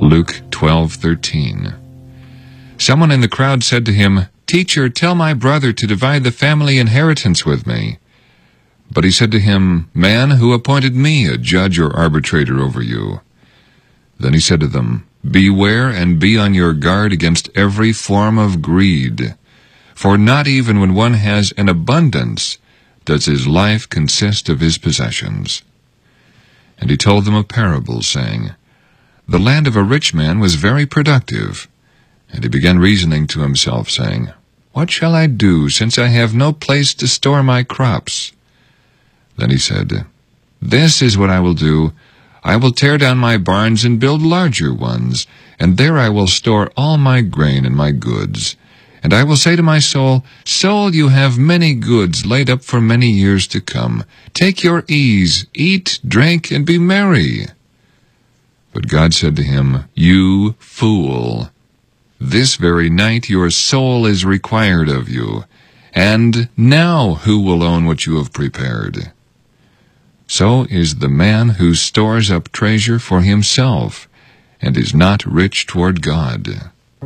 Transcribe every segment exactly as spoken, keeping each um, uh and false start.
Luke twelve thirteen. Someone in the crowd said to him, "Teacher, tell my brother to divide the family inheritance with me." But he said to him, "Man, who appointed me a judge or arbitrator over you?" Then he said to them, "Beware and be on your guard against every form of greed. For not even when one has an abundance does his life consist of his possessions." And he told them a parable, saying, "The land of a rich man was very productive. And he began reasoning to himself, saying, What shall I do, since I have no place to store my crops?" Then he said, "This is what I will do. I will tear down my barns and build larger ones, and there I will store all my grain and my goods. And I will say to my soul, Soul, you have many goods laid up for many years to come. Take your ease, eat, drink, and be merry." But God said to him, "You fool! This very night your soul is required of you, and now who will own what you have prepared? So is the man who stores up treasure for himself, and is not rich toward God."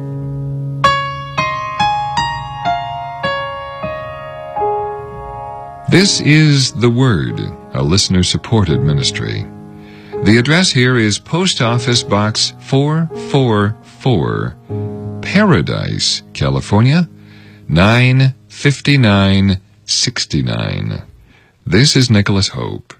This is The Word, a listener-supported ministry. The address here is Post Office Box four four four, Paradise, California, nine fifty-nine sixty-nine. This is Nicholas Hope.